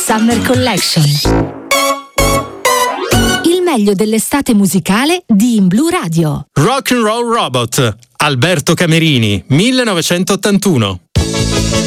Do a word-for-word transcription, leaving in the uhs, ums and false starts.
Summer Collection. Il meglio dell'estate musicale di In Blu Radio. Rock and Roll Robot, Alberto Camerini, millenovecentottantuno.